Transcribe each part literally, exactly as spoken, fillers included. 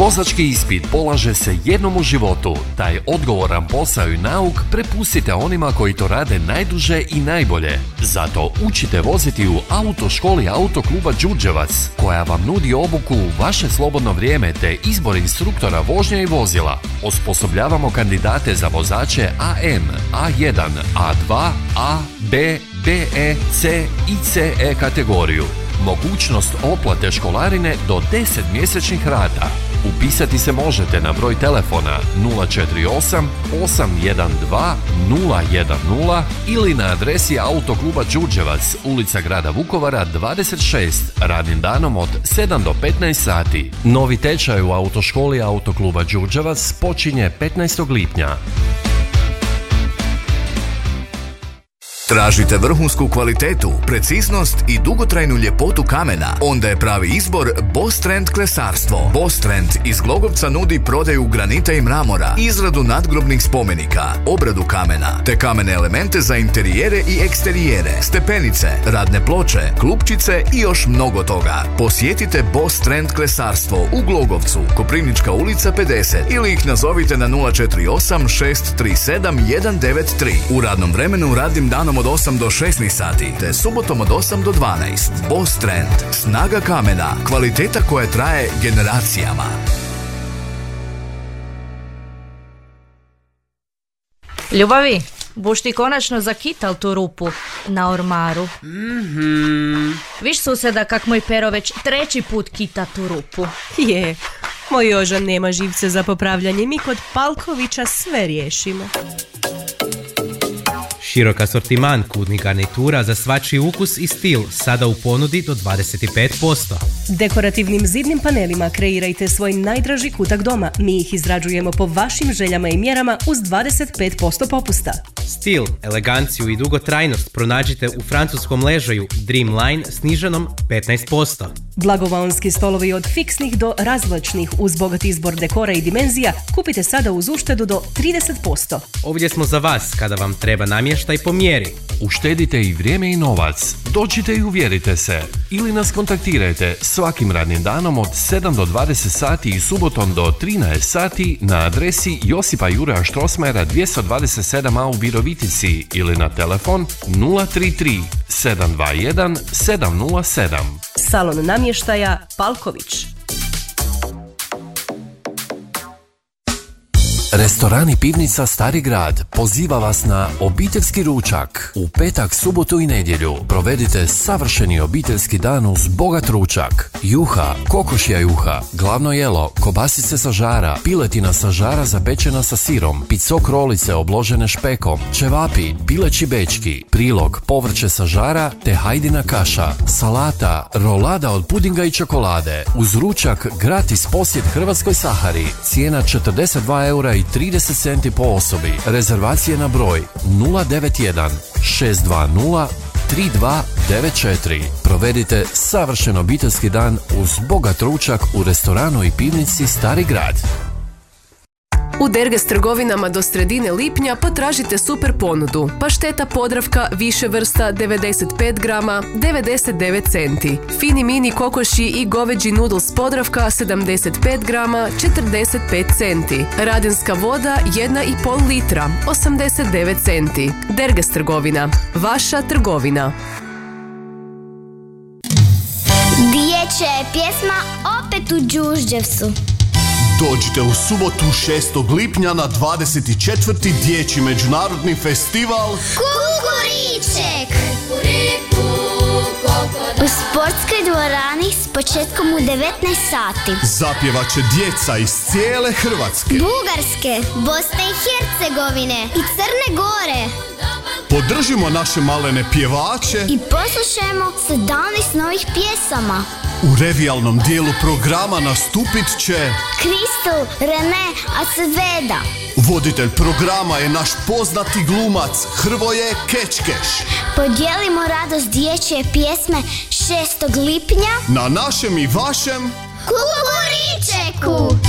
Vozački ispit polaže se jednom u životu. Taj odgovoran posao i nauk prepustite onima koji to rade najduže i najbolje. Zato učite voziti u autoškoli Autokluba Đurđevac, koja vam nudi obuku u vaše slobodno vrijeme te izbor instruktora vožnje i vozila. Osposobljavamo kandidate za vozače A M, A jedan, A dva, A, B, B E, C i C E kategoriju. Mogućnost otplate školarine do deset mjesečnih rata. Upisati se možete na broj telefona nula četiri osam osam jedan dva nula jedan nula ili na adresi Autokluba Đurđevac, ulica Grada Vukovara dvadeset šest, radnim danom od sedam do petnaest sati. Novi tečaj u autoškoli Autokluba Đurđevac počinje petnaestog lipnja. Tražite vrhunsku kvalitetu, preciznost i dugotrajnu ljepotu kamena? Onda je pravi izbor Bostrand klesarstvo. Bostrand iz Glogovca nudi prodaju granita i mramora, izradu nadgrobnih spomenika, obradu kamena, te kamene elemente za interijere i eksterijere, stepenice, radne ploče, klupčice i još mnogo toga. Posjetite Bostrand klesarstvo u Glogovcu, Koprivnička ulica pedeset, ili ih nazovite na nula četiri osam šest tri sedam jedan devet tri. U radnom vremenu radnim danom od osam do šesnaest sati, te subotom od osam do dvanaest. Bostrand, snaga kamena, kvaliteta koja traje generacijama. Ljubavi, buš ti konačno zakital tu rupu na ormaru. Mm-hmm. Viš suseda kak moj Pero već treći put kita tu rupu. Je, moj Jožan nema živce za popravljanje, mi kod Palkovića sve riješimo. Širok asortiman kudnih garnitura za svačiji ukus i stil, sada u ponudi do dvadeset pet posto. Dekorativnim zidnim panelima kreirajte svoj najdraži kutak doma. Mi ih izrađujemo po vašim željama i mjerama uz dvadeset pet posto popusta. Stil, eleganciju i dugotrajnost pronađite u francuskom ležaju Dreamline sniženom petnaest posto. Blagovaonski stolovi od fiksnih do razvlačnih uz bogat izbor dekora i dimenzija kupite sada uz uštedu do trideset posto. Ovdje smo za vas kada vam treba namještaj po mjeri. Uštedite i vrijeme i novac. Dođite i uvjerite se. Ili nas kontaktirajte svakim radnim danom od sedam do dvadeset sati i subotom do trinaest sati na adresi Josipa Juraja Štrosmajera dvjesto dvadeset sedam A u Virovitici ili na telefon nula tri tri sedam dva jedan sedam nula sedam. Salon namještaja Palković. Restoran i pivnica Stari grad poziva vas na obiteljski ručak. U petak, subotu i nedjelju provedite savršeni obiteljski dan uz bogat ručak. Juha, kokošja juha, glavno jelo, kobasice sa žara, piletina sa žara zapečena sa sirom, picok rolice obložene špekom, ćevapi, pileći bečki, prilog, povrće sa žara te hajdina kaša, salata, rolada od pudinga i čokolade. Uz ručak gratis posjet Hrvatskoj Sahari. Cijena četrdeset dva eura i trideset centi po osobi. Rezervacije na broj nula devet jedan šest dva nula tri dva devet četiri. Provedite savršen obiteljski dan uz bogat ručak u restoranu i pivnici Stari grad. U Derges trgovinama do sredine lipnja potražite super ponudu. Pašteta Podravka više vrsta devedeset pet grama devedeset devet centi. Fini mini kokoši i goveđi noodles Podravka sedamdeset pet grama četrdeset pet centi. Radenska voda jedna i pol litra osamdeset devet centi. Derges trgovina. Vaša trgovina. Dječja je pjesma opet u Đurđevcu. Dođite u subotu šestog lipnja na dvadeset četvrti dječji međunarodni festival Kukuriček u sportskoj dvorani s početkom u devetnaest sati. Zapjevat će djeca iz cijele Hrvatske, Bugarske, Bosne i Hercegovine i Crne Gore. Podržimo naše malene pjevače i poslušajmo sedamnaest novih pjesama. U revijalnom dijelu programa nastupit će Kristel, Rene, Aceveda. Voditelj programa je naš poznati glumac Hrvoje Kečkeš. Podijelimo radost dječje pjesme šestog lipnja na našem i vašem Kukuričeku.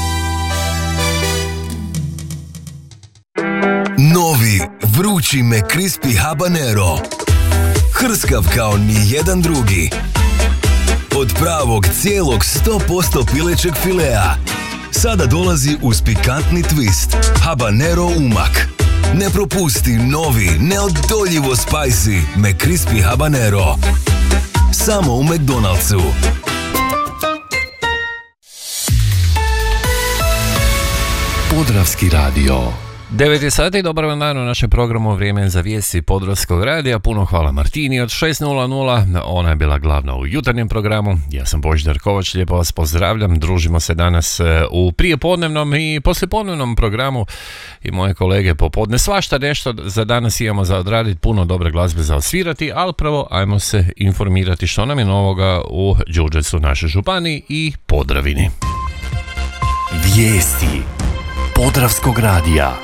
Novi vrući McCrispy habanero. Hrskav kao ni jedan drugi. Od pravog cijelog sto posto pilećeg filea sada dolazi uz pikantni twist. Habanero umak. Ne propusti novi, neodoljivo spicy McCrispy Habanero. Samo u McDonald'su. Podravski radio. devet je sati, dobar vam dan u našem programu Vrijeme za vijesti Podravskog radija. Puno hvala Martini od šest nula nula, ona je bila glavna u jutarnjem programu. Ja sam Božidar Kovač, lijepo vas pozdravljam. Družimo se danas u prijepodnevnom i poslijepodnevnom programu i moje kolege popodne. Svašta nešto za danas imamo za odraditi, puno dobre glazbe za osvirati, ali prvo ajmo se informirati što nam je novoga u Đurđevcu, našoj županiji i Podravini. Vijesti Podravskog radija.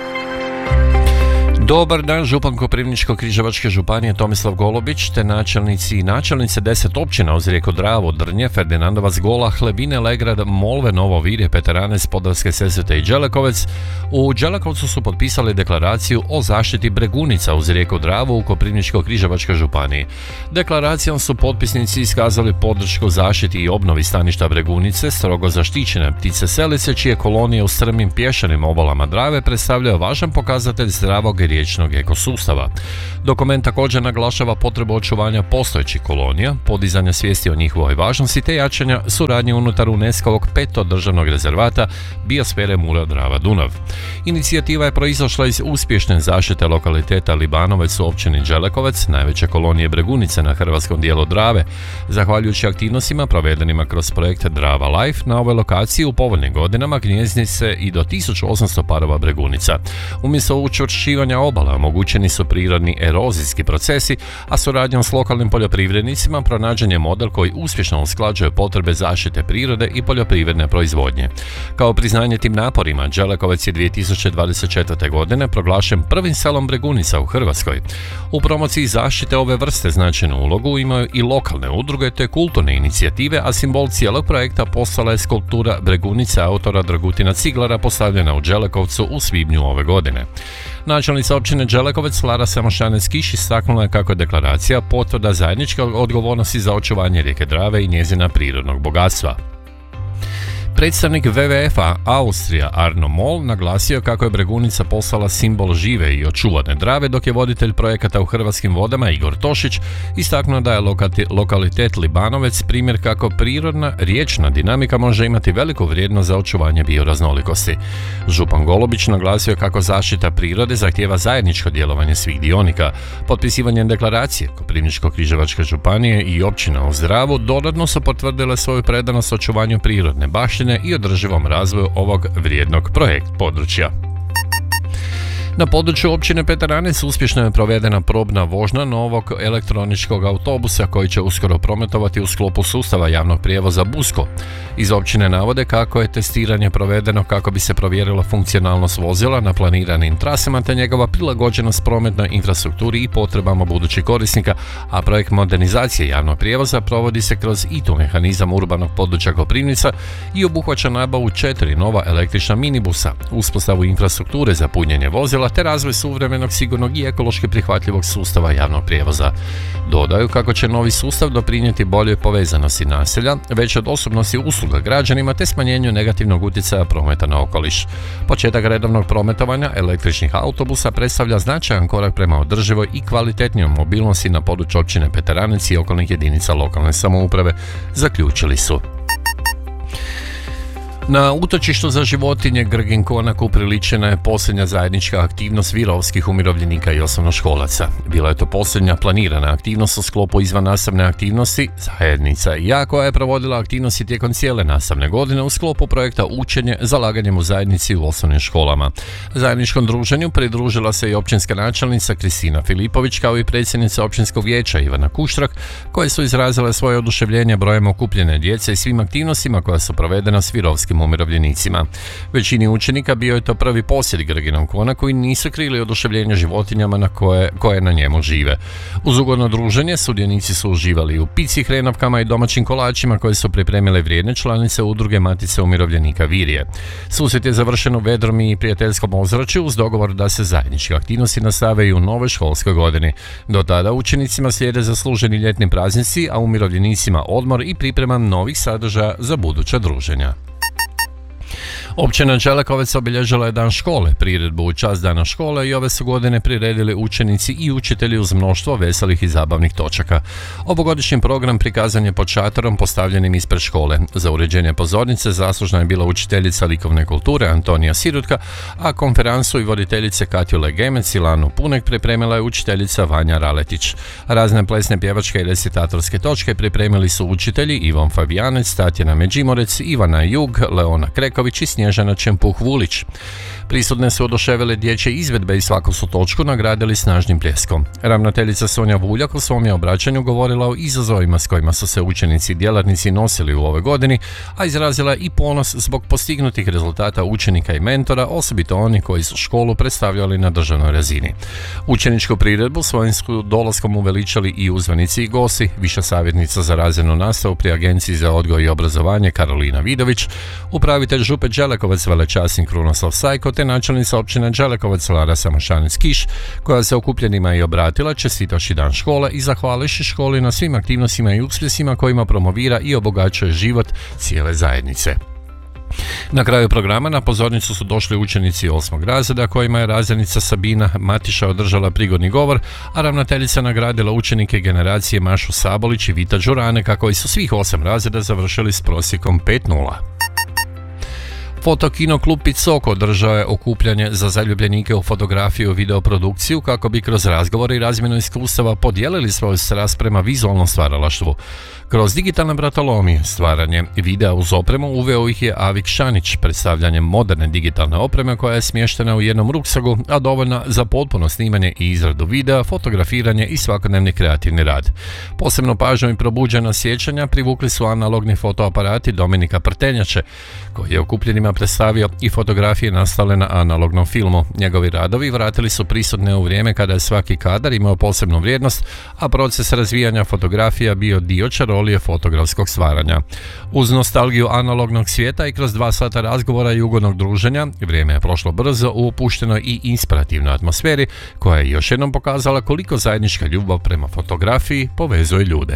Dobar dan, župan Koprivničko-križevačke županije Tomislav Golubić te načelnici i načelnice deset općina uz rijeku Dravu, Drnje, Ferdinandovac, Gola, Hlebine, Legrad, Molve, Novo Virje, Peteranec, Podravske Sesvete i Đelekovec u Đelekovcu su potpisali deklaraciju o zaštiti bregunica uz rijeku Dravu u Koprivničko-križevačkoj županiji. Deklaracijom su potpisnici iskazali podršku zaštiti i obnovi staništa bregunice, strogo zaštićene ptice selice, čije kolonije u strmim pješanim obalama Drave predstavljaju važan pokazatelj zdravog i riječnog ekosustava. Dokument također naglašava potrebu očuvanja postojećih kolonija, podizanja svijesti o njihovoj važnosti te jačanja suradnje unutar UNESCO-ovog petog državnog rezervata biosfere Mura-Drava-Dunav. Inicijativa je proizašla iz uspješne zaštite lokaliteta Libanovec u općini Đelekovec, najveće kolonije bregunice na hrvatskom dijelu Drave. Zahvaljujući aktivnostima provedenima kroz projekt Drava Life, na ovoj lokaciji u povoljnim godinama gnjezni se i do tisuću osamsto parova bregunica. Umjesto učvršćivanja obala omogućeni su prirodni erozijski procesi, a suradnjom s lokalnim poljoprivrednicima pronađen je model koji uspješno usklađuje potrebe zaštite prirode i poljoprivredne proizvodnje. Kao priznanje tim naporima, Đelekovec je dvije tisuće dvadeset četvrte. godine proglašen prvim selom bregunica u Hrvatskoj. U promociji zaštite ove vrste značajnu ulogu imaju i lokalne udruge te kulturne inicijative, a simbol cijelog projekta postala je skulptura bregunice autora Dragutina Ciglara postavljena u Đelekovcu u svibnju ove godine. Načelnica općine Đelekovec Lara Samošanec-Kiš istaknula je kako je deklaracija potvrda zajedničke odgovornosti za očuvanje rijeke Drave i njezina prirodnog bogatstva. Predstavnik W W F-a Austrija Arno Moll naglasio kako je bregunica postala simbol žive i očuvane Drave, dok je voditelj projekata u Hrvatskim vodama Igor Tošić istaknuo da je lokalitet Libanovec primjer kako prirodna riječna dinamika može imati veliku vrijednost za očuvanje bioraznolikosti. Župan Golubić naglasio kako zaštita prirode zahtijeva zajedničko djelovanje svih dionika. Potpisivanjem deklaracije Koprivničko-križevačke županije i općina uz Dravu dodatno su potvrdile svoju predanost očuvanju prirodne baštine i održivom razvoju ovog vrijednog projekt područja. Na području općine Peteranec uspješno je provedena probna vožnja novog elektroničkog autobusa koji će uskoro prometovati u sklopu sustava javnog prijevoza Busko. Iz općine navode kako je testiranje provedeno kako bi se provjerila funkcionalnost vozila na planiranim trasama te njegova prilagođenost prometnoj infrastrukturi i potrebama budućih korisnika, a projekt modernizacije javnog prijevoza provodi se kroz I T U mehanizam urbanog područja Koprivnica i obuhvaća nabavu četiri nova električna minibusa, uspostavu infrastrukture za punjenje vozila te razvoj suvremenog, sigurnog i ekološki prihvatljivog sustava javnog prijevoza. Dodaju kako će novi sustav doprinijeti boljoj povezanosti naselja, većoj dostupnosti usluga građanima te smanjenju negativnog utjecaja prometa na okoliš. Početak redovnog prometovanja električnih autobusa predstavlja značajan korak prema održivoj i kvalitetnijoj mobilnosti na području općine Peteranec i okolnih jedinica lokalne samouprave, zaključili su. Na utočištu za životinje Grgin Konak upriličena je posljednja zajednička aktivnost virovskih umirovljenika i osnovnoškolaca. Bila je to posljednja planirana aktivnost u sklopu izvannastavne aktivnosti Zajednica i ja, koja je provodila aktivnosti tijekom cijele nastavne godine u sklopu projekta Učenje zalaganjem u zajednici u osnovnim školama. Zajedničkom druženju pridružila se i općinska načelnica Kristina Filipović kao i predsjednica općinskog vijeća Ivana Kuštrak, koje su izrazile svoje oduševljenje brojem okupljene djece i svim aktivnostima koja su provedena s virovskim umirovljenicima. Većini učenika bio je to prvi posjet Grginom Konaku i nisu krili oduševljenje životinjama na koje, koje na njemu žive. Uz ugodno druženje sudionici su uživali u pici, hrenovkama i domaćim kolačima koje su pripremile vrijedne članice udruge Matice umirovljenika Virje. Susret je završen u vedrom i prijateljskom ozračju uz dogovor da se zajedničke aktivnosti nastave i u novoj školskoj godini. Do tada učenicima slijede zasluženi ljetni praznici, a umirovljenicima odmor i priprema novih sadržaja za buduća druženja. Općina Đelekovec obilježila je dan škole, priredbu u čast dana škole i ove su godine priredili učenici i učitelji uz mnoštvo veselih i zabavnih točaka. Ovogodišnji program prikazan je pod šatorom postavljenim ispred škole. Za uređenje pozornice zaslužna je bila učiteljica likovne kulture Antonija Sirutka, a konferansu i voditeljice Katju Legemec i Lanu Punek pripremila je učiteljica Vanja Raletić. Razne plesne, pjevačke i recitatorske točke pripremili su učitelji Ivan Fabijanec, Tatjana Međimorec, Ivana Jug, Leona Kreković i Snježana Čempuh-Vulić. Prisutne su oduševile dječje izvedbe i svaku su točku nagradili snažnim pljeskom. Ravnateljica Sonja Vuljak u svom je obraćanju govorila o izazovima s kojima su se učenici i djelatnici nosili u ovoj godini, a izrazila i ponos zbog postignutih rezultata učenika i mentora, osobito oni koji su školu predstavljali na državnoj razini. Učeničku priredbu svojim su dolaskom uveličali i uzvanici i gosti, viša savjetnica za razrednu nastavu pri Agenciji za odgoj i obrazovanje Karolina Vidović, upravitelj župe Đelekovac velečasnik Krunoslav Sajko te načelnica općine Đelekovac Lara Samošanec-Kiš, koja se okupljenima i obratila čestitaši dan škole i zahvališi školi na svim aktivnostima i uspjesima kojima promovira i obogaćuje život cijele zajednice. Na kraju programa na pozornicu su došli učenici osmog razreda kojima je razrednica Sabina Matiša održala prigodni govor, a ravnateljica nagradila učenike generacije Mašu Sabolić i Vita Đuraneka koji su svih osam razreda završili s prosjekom pet nula. Fotokino klub Picoko održao je okupljanje za zaljubljenike u fotografiju i videoprodukciju kako bi kroz razgovore i razmjenu iskustava podijelili svoju strast prema vizualnom stvaralaštvu. Kroz digitalne vratolomije, stvaranje videa uz opremu uveo ih je Avik Šanić, predstavljanjem moderne digitalne opreme koja je smještena u jednom ruksagu, a dovoljna za potpuno snimanje i izradu videa, fotografiranje i svakodnevni kreativni rad. Posebno pažnju i probuđena sjećanja privukli su analogni fotoaparati Dominika Prtenjače, koji je okupljenima predstavio i fotografije nastale na analognom filmu. Njegovi radovi vratili su prisutne u vrijeme kada je svaki kadar imao posebnu vrijednost, a proces razvijanja fotografija bio dio čarolije fotografskog stvaranja. Uz nostalgiju analognog svijeta i kroz dva sata razgovora i ugodnog druženja, vrijeme je prošlo brzo u opuštenoj i inspirativnoj atmosferi, koja je još jednom pokazala koliko zajednička ljubav prema fotografiji povezuje ljude.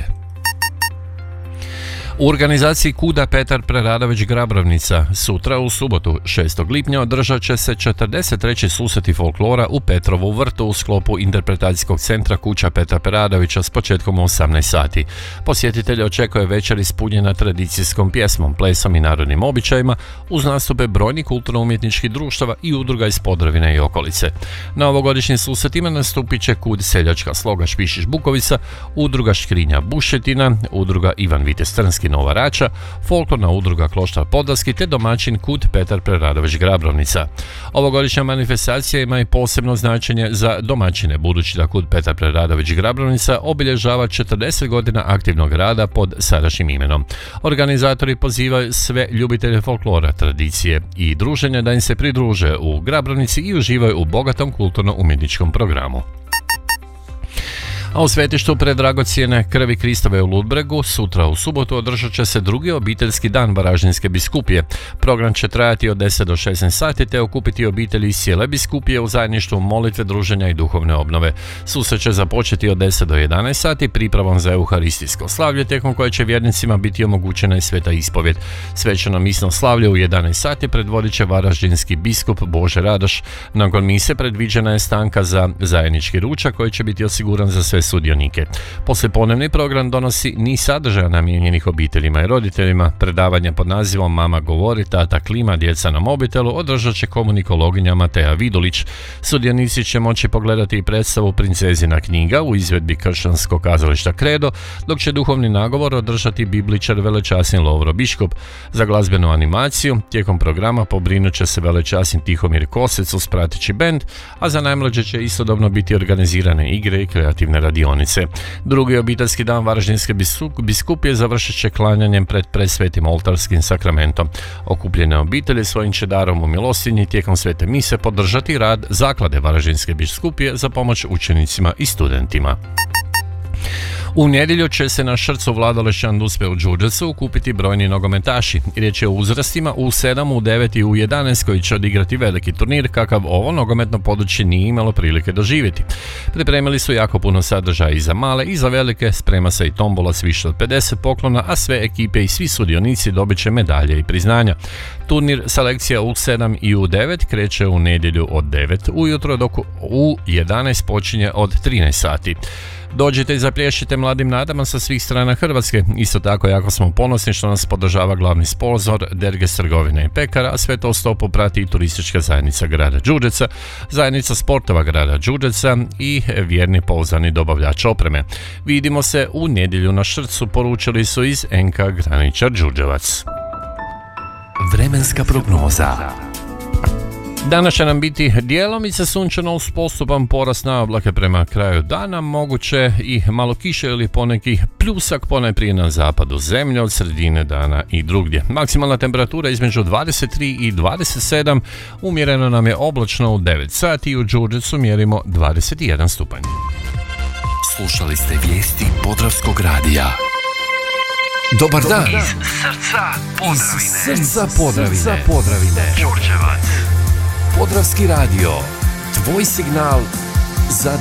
U organizaciji Kuda Petar Preradović Grabrovnica sutra u subotu šestog lipnja održat će se četrdeset treći susreti folklora u Petrovu vrtu u sklopu interpretacijskog centra Kuća Petra Preradovića s početkom u osamnaest sati. Posjetitelje očekuje večer ispunjena tradicijskom pjesmom, plesom i narodnim običajima uz nastupe brojnih kulturno-umjetničkih društava i udruga iz Podravine i okolice. Na ovogodišnjim susretima nastupit će Kud seljačka sloga Špišiš Bukovica, udruga Škrinja Bušetina, udruga Ivan Vitez Trnski Nova Rača, folklorna udruga Kloštar Podravski te domaćin Kud Petar Preradović Grabrovnica. Ovogodišnja manifestacija ima i posebno značenje za domaćine, budući da Kud Petar Preradović Grabrovnica obilježava četrdeset godina aktivnog rada pod sadašnjim imenom. Organizatori pozivaju sve ljubitelje folklora, tradicije i druženja da im se pridruže u Grabrovnici i uživaju u bogatom kulturno-umjetničkom programu. A u svetištu predragocjene krvi Kristove u Ludbregu sutra u subotu održat će se drugi obiteljski dan Varaždinske biskupije. Program će trajati od deset do šesnaest sati te okupiti obitelji iz cijele biskupije u zajedništvu molitve, druženja i duhovne obnove. Susret će započeti od deset do jedanaest sati pripravom za euharistijsko slavlje, tijekom koje će vjernicima biti omogućena i sveta ispovjed. Svečano misno slavlje u jedanaest sati predvodit će varaždinski biskup Bože Radoš. Nakon mise predviđena je stanka za zajednički ručak koji će biti osiguran za sve sudionike. Poslijepodnevni program donosi niz sadržaja namijenjenih obiteljima i roditeljima. Predavanje pod nazivom Mama govori, tata klima, djeca na mobitelu održat će komunikologinja Mateja Vidulić. Sudionici će moći pogledati i predstavu Princezina knjiga u izvedbi kršćanskog kazališta Kredo, dok će duhovni nagovor održati bibličar velečasni Lovro Biškup. Za glazbenu animaciju tijekom programa pobrinut će se velečasni Tihomir Kosec uz prateći bend, a za najmlađe će istodobno biti organizirane igre i kreativne radionice. Drugi obiteljski dan Varaždinske biskupije završit će klanjanjem pred presvetim oltarskim sakramentom. Okupljene obitelji svojim će darom u milostinji tijekom svete mise podržati rad Zaklade Varaždinske biskupije za pomoć učenicima i studentima. U nedjelju će se na Šrcu Vlado Lešćan-Duspe u Đurđevcu kupiti brojni nogometaši. Riječ je o uzrastima u sedam, u devet i u jedanaest koji će odigrati veliki turnir kakav ovo nogometno područje nije imalo prilike doživjeti. Pripremili su jako puno sadržaja i za male i za velike, sprema se i tombola s više od pedeset poklona, a sve ekipe i svi sudionici dobit će medalje i priznanja. Turnir selekcija u sedam i u devet kreće u nedjelju od devet ujutro, dok u jedanaest počinje od trinaest sati. Dođite i zaplješite mladim nadama sa svih strana Hrvatske. Isto tako jako smo ponosni što nas podržava glavni sponzor Derges trgovine i pekara, a sve to u stopu prati i turistička zajednica grada Đurđevca, zajednica sportova grada Đurđevca i vjerni pouzdani dobavljač opreme. Vidimo se u nedjelju na Šrcu, poručili su iz N K Graničar Đurđevac. Vremenska prognoza. Danas će nam biti djelomice sunčano uz postupan porast na oblake prema kraju dana, moguće i malo kiše ili poneki pljusak ponajprije na zapadu zemlje od sredine dana i drugdje. Maksimalna temperatura između dvadeset tri i dvadeset sedam, umjereno nam je oblačno u devet sati i u Đurđevcu mjerimo dvadeset jedan stupanj. Slušali ste vijesti Podravskog radija. Dobar dan. Iz srca Podravine. Iz srca Podravine. Srca Podravine. Đurđevac. Podravski radio. Tvoj signal za